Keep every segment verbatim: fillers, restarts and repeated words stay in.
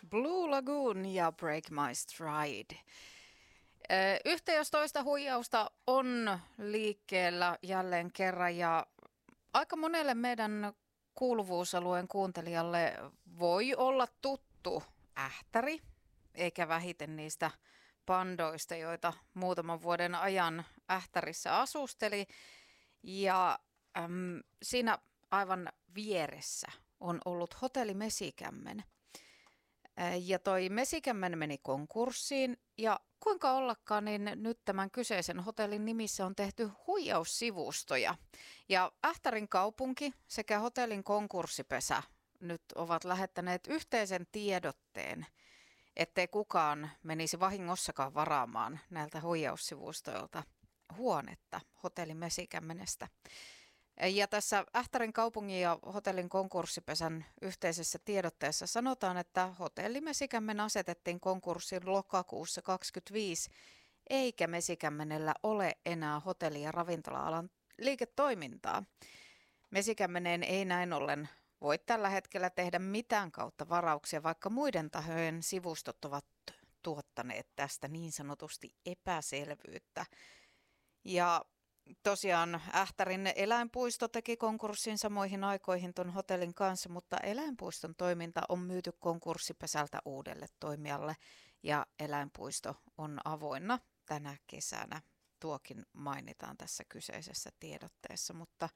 Blue Lagoon ja Break My Stride. Yhtä jos toista huijausta on liikkeellä jälleen kerran ja aika monelle meidän kuuluvuusalueen kuuntelijalle voi olla tuttu ähtäri, eikä vähiten niistä pandoista, joita muutaman vuoden ajan ähtärissä asusteli. Ja äm, siinä aivan vieressä on ollut hotelli Mesikämmen. Ja toi Mesikämmen meni konkurssiin ja kuinka ollakaan, niin nyt tämän kyseisen hotellin nimissä on tehty huijaussivustoja. Ja Ähtärin kaupunki sekä hotellin konkurssipesä nyt ovat lähettäneet yhteisen tiedotteen, ettei kukaan menisi vahingossakaan varaamaan näiltä huijaussivustoilta huonetta hotellin Mesikämmenestä. Ja tässä Ähtärin kaupungin ja hotellin konkurssipesän yhteisessä tiedotteessa sanotaan, että hotelli Mesikämmen asetettiin konkurssiin lokakuussa kaksikymmentäviisi, eikä Mesikämmenellä ole enää hotelli- ja ravintola-alan liiketoimintaa. Mesikämmeneen ei näin ollen voi tällä hetkellä tehdä mitään kautta varauksia, vaikka muiden tahojen sivustot ovat tuottaneet tästä niin sanotusti epäselvyyttä. Ja tosiaan Ähtärin eläinpuisto teki konkurssin samoihin aikoihin tuon hotellin kanssa, mutta eläinpuiston toiminta on myyty konkurssipesältä uudelle toimijalle ja eläinpuisto on avoinna tänä kesänä. Tuokin mainitaan tässä kyseisessä tiedotteessa, mutta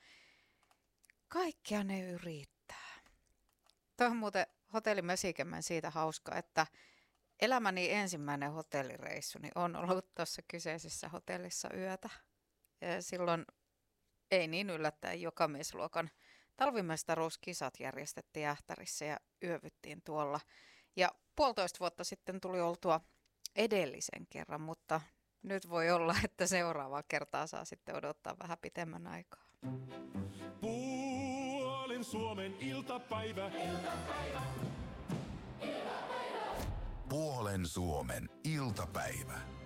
kaikkea ne yrittää. Tuo on muuten hotelli Mesikämmen siitä hauska, että elämäni ensimmäinen hotellireissuni on ollut tuossa kyseisessä hotellissa yötä. Ja silloin ei niin yllättäen joka miesluokan talvimestaruuskisat järjestettiin Ähtärissä ja yövyttiin tuolla. Ja puolitoista vuotta sitten tuli oltua edellisen kerran, mutta nyt voi olla, että seuraavaa kertaa saa sitten odottaa vähän pitemmän aikaa. Puolen Suomen iltapäivä. Iltapäivä. Iltapäivä. Puolen Suomen iltapäivä.